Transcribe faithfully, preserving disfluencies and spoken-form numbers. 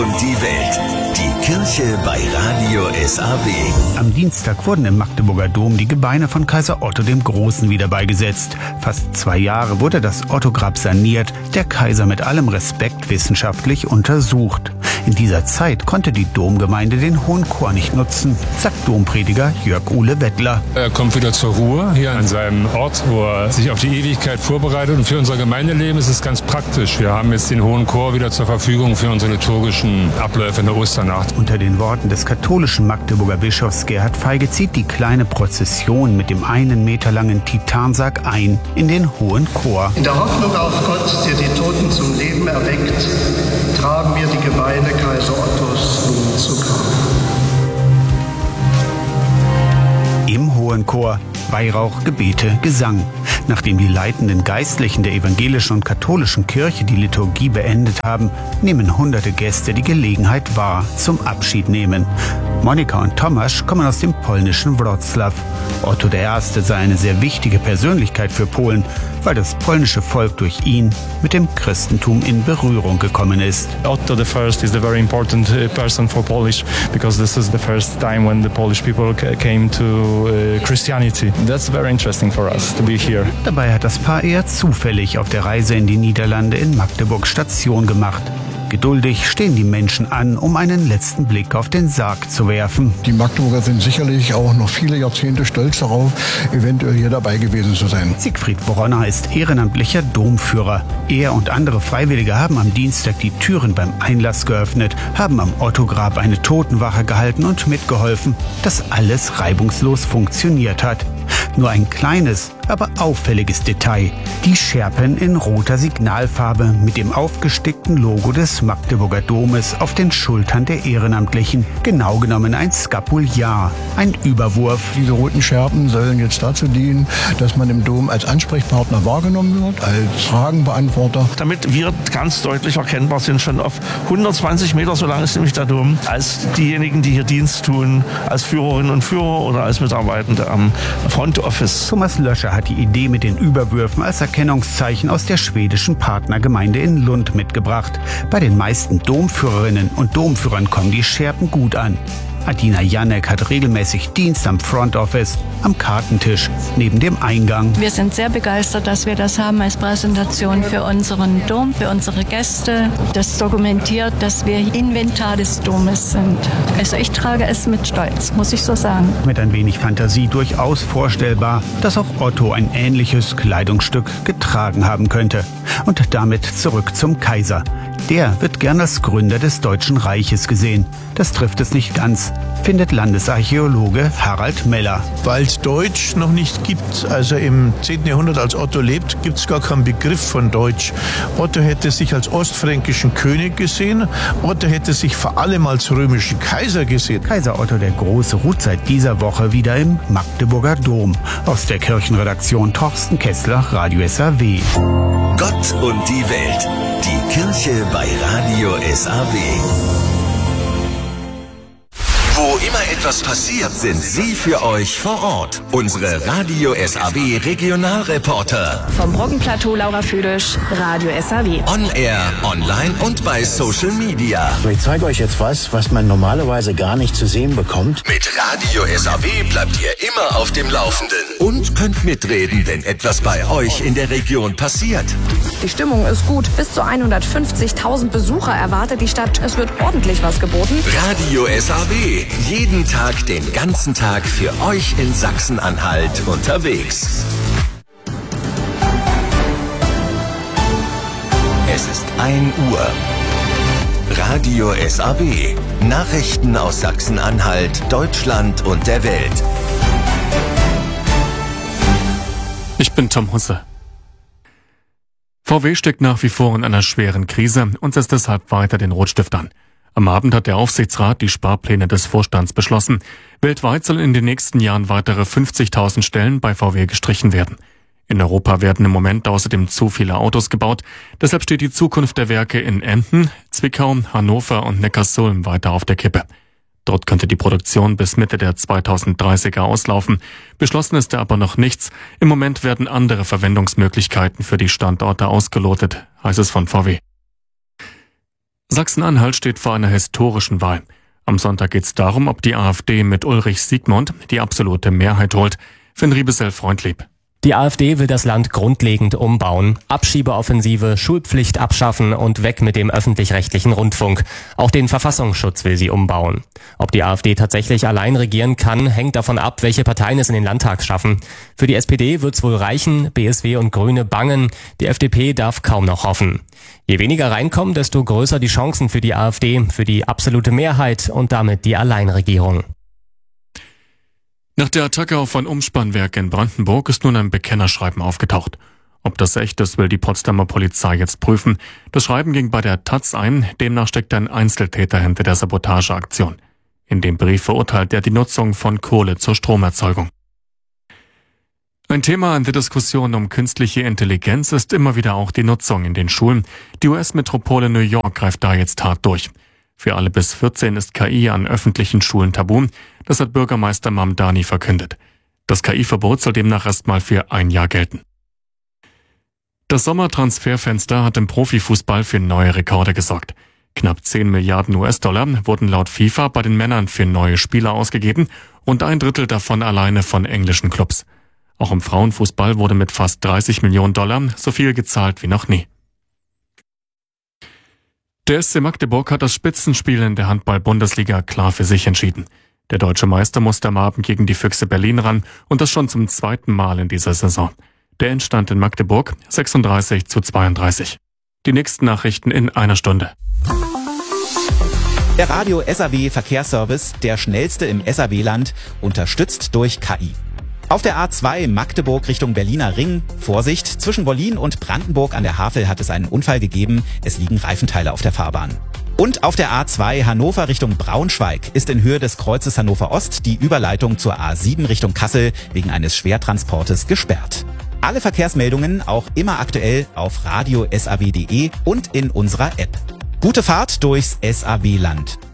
Und die Welt. Die Kirche bei Radio S A W. Am Dienstag wurden im Magdeburger Dom die Gebeine von Kaiser Otto dem Großen wieder beigesetzt. Fast zwei Jahre wurde das Otto-Grab saniert, der Kaiser mit allem Respekt wissenschaftlich untersucht. In dieser Zeit konnte die Domgemeinde den Hohen Chor nicht nutzen, sagt Domprediger Jörg-Uwe Wettler. Er kommt wieder zur Ruhe hier an seinem Ort, wo er sich auf die Ewigkeit vorbereitet. Und für unser Gemeindeleben ist es ganz praktisch. Wir haben jetzt den Hohen Chor wieder zur Verfügung für unsere liturgischen Abläufe in der Osternacht. Unter den Worten des katholischen Magdeburger Bischofs Gerhard Feige zieht die kleine Prozession mit dem einen Meter langen Titansarg ein in den Hohen Chor. In der Hoffnung auf Gott, der die Toten zum Leben erweckt, tragen wir die Gebeine Kaiser Ottos nun zu Grab. Im Hohen Chor Weihrauch, Gebete, Gesang. Nachdem die leitenden Geistlichen der evangelischen und katholischen Kirche die Liturgie beendet haben, nehmen hunderte Gäste die Gelegenheit wahr zum Abschiednehmen. Monika und Tomasz kommen aus dem polnischen Wrocław. Otto der Erste sei eine sehr wichtige Persönlichkeit für Polen, weil das polnische Volk durch ihn mit dem Christentum in Berührung gekommen ist. Otto the First is a very important person for Polish because this is the first time when the Polish people came to Christianity. That's very interesting for us to be here. Dabei hat das Paar eher zufällig auf der Reise in die Niederlande in Magdeburg Station gemacht. Geduldig stehen die Menschen an, um einen letzten Blick auf den Sarg zu werfen. Die Magdeburger sind sicherlich auch noch viele Jahrzehnte stolz darauf, eventuell hier dabei gewesen zu sein. Siegfried Bronner ist ehrenamtlicher Domführer. Er und andere Freiwillige haben am Dienstag die Türen beim Einlass geöffnet, haben am Otto-Grab eine Totenwache gehalten und mitgeholfen, dass alles reibungslos funktioniert hat. Nur ein kleines, aber auffälliges Detail. Die Scherpen in roter Signalfarbe mit dem aufgestickten Logo des Magdeburger Domes auf den Schultern der Ehrenamtlichen. Genau genommen ein Skapuliar, ein Überwurf. Diese roten Scherpen sollen jetzt dazu dienen, dass man im Dom als Ansprechpartner wahrgenommen wird, als Fragenbeantworter. Damit wir ganz deutlich erkennbar sind, schon auf hundertzwanzig Meter, so lang ist nämlich der Dom, als diejenigen, die hier Dienst tun, als Führerinnen und Führer oder als Mitarbeitende am Front Office. Thomas Löscher hat die Idee mit den Überwürfen als Erkennungszeichen aus der schwedischen Partnergemeinde in Lund mitgebracht. Bei den meisten Domführerinnen und Domführern kommen die Scherpen gut an. Adina Janek hat regelmäßig Dienst am Front Office, am Kartentisch, neben dem Eingang. Wir sind sehr begeistert, dass wir das haben als Präsentation für unseren Dom, für unsere Gäste. Das dokumentiert, dass wir Inventar des Domes sind. Also ich trage es mit Stolz, muss ich so sagen. Mit ein wenig Fantasie durchaus vorstellbar, dass auch Otto ein ähnliches Kleidungsstück getragen haben könnte. Und damit zurück zum Kaiser. Der wird gern als Gründer des Deutschen Reiches gesehen. Das trifft es nicht ganz, findet Landesarchäologe Harald Meller. Weil es Deutsch noch nicht gibt, also im zehnten Jahrhundert, als Otto lebt, gibt es gar keinen Begriff von Deutsch. Otto hätte sich als ostfränkischen König gesehen. Otto hätte sich vor allem als römischen Kaiser gesehen. Kaiser Otto der Große ruht seit dieser Woche wieder im Magdeburger Dom. Aus der Kirchenredaktion Torsten Kessler, Radio S A W. Gott und die Welt. Die Kirche bei Radio S A W. Wo immer etwas passiert, sind Sie für euch vor Ort. Unsere Radio S A W Regionalreporter. Vom Brockenplateau Laura Füdisch, Radio S A W. On Air, online und bei Social Media. Ich zeige euch jetzt was, was man normalerweise gar nicht zu sehen bekommt. Mit Radio S A W bleibt ihr immer auf dem Laufenden. Und könnt mitreden, wenn etwas bei euch in der Region passiert. Die Stimmung ist gut. Bis zu hundertfünfzigtausend Besucher erwartet die Stadt. Es wird ordentlich was geboten. Radio S A W. Jeden Tag, den ganzen Tag für euch in Sachsen-Anhalt unterwegs. Es ist ein Uhr. Radio S A W. Nachrichten aus Sachsen-Anhalt, Deutschland und der Welt. Ich bin Tom Husse. V W steckt nach wie vor in einer schweren Krise und setzt deshalb weiter den Rotstift an. Am Abend hat der Aufsichtsrat die Sparpläne des Vorstands beschlossen. Weltweit sollen in den nächsten Jahren weitere fünfzigtausend Stellen bei V W gestrichen werden. In Europa werden im Moment außerdem zu viele Autos gebaut. Deshalb steht die Zukunft der Werke in Emden, Zwickau, Hannover und Neckarsulm weiter auf der Kippe. Dort könnte die Produktion bis Mitte der zweitausenddreißiger auslaufen. Beschlossen ist aber noch nichts. Im Moment werden andere Verwendungsmöglichkeiten für die Standorte ausgelotet, heißt es von V W. Sachsen-Anhalt steht vor einer historischen Wahl. Am Sonntag geht es darum, ob die AfD mit Ulrich Siegmund die absolute Mehrheit holt. Finn Riebesell-Freundlieb. Die AfD will das Land grundlegend umbauen, Abschiebeoffensive, Schulpflicht abschaffen und weg mit dem öffentlich-rechtlichen Rundfunk. Auch den Verfassungsschutz will sie umbauen. Ob die AfD tatsächlich allein regieren kann, hängt davon ab, welche Parteien es in den Landtag schaffen. Für die S P D wird's wohl reichen, B S W und Grüne bangen, die F D P darf kaum noch hoffen. Je weniger reinkommen, desto größer die Chancen für die AfD, für die absolute Mehrheit und damit die Alleinregierung. Nach der Attacke auf ein Umspannwerk in Brandenburg ist nun ein Bekennerschreiben aufgetaucht. Ob das echt ist, will die Potsdamer Polizei jetzt prüfen. Das Schreiben ging bei der Taz ein, demnach steckt ein Einzeltäter hinter der Sabotageaktion. In dem Brief verurteilt er die Nutzung von Kohle zur Stromerzeugung. Ein Thema an der Diskussion um künstliche Intelligenz ist immer wieder auch die Nutzung in den Schulen. Die U S-Metropole New York greift da jetzt hart durch. Für alle bis vierzehn ist K I an öffentlichen Schulen tabu. Das hat Bürgermeister Mamdani verkündet. Das K I-Verbot soll demnach erstmal für ein Jahr gelten. Das Sommertransferfenster hat im Profifußball für neue Rekorde gesorgt. Knapp zehn Milliarden U S-Dollar wurden laut FIFA bei den Männern für neue Spieler ausgegeben und ein Drittel davon alleine von englischen Clubs. Auch im Frauenfußball wurde mit fast dreißig Millionen Dollar so viel gezahlt wie noch nie. Der S C Magdeburg hat das Spitzenspiel in der Handball-Bundesliga klar für sich entschieden. Der deutsche Meister musste am Abend gegen die Füchse Berlin ran und das schon zum zweiten Mal in dieser Saison. Der Endstand in Magdeburg sechsunddreißig zu zweiunddreißig. Die nächsten Nachrichten in einer Stunde. Der Radio S A W Verkehrsservice, der schnellste im S A W-Land, unterstützt durch K I. Auf der A zwei Magdeburg Richtung Berliner Ring, Vorsicht, zwischen Wollin und Brandenburg an der Havel hat es einen Unfall gegeben, es liegen Reifenteile auf der Fahrbahn. Und auf der A zwei Hannover Richtung Braunschweig ist in Höhe des Kreuzes Hannover Ost die Überleitung zur A sieben Richtung Kassel wegen eines Schwertransportes gesperrt. Alle Verkehrsmeldungen auch immer aktuell auf radio punkt s a w punkt d e und in unserer App. Gute Fahrt durchs S A W-Land.